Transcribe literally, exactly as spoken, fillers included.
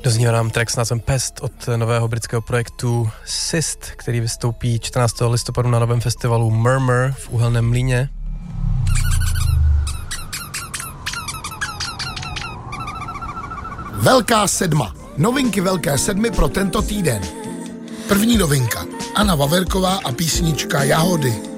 Doznívá nám track s názvem Pest od nového britského projektu Syst, který vystoupí čtrnáctého listopadu na novém festivalu Murmur v Uhelném Mlýně. Velká sedma. Novinky Velké sedmi pro tento týden. První novinka. Anna Vaverková a písnička Jahody.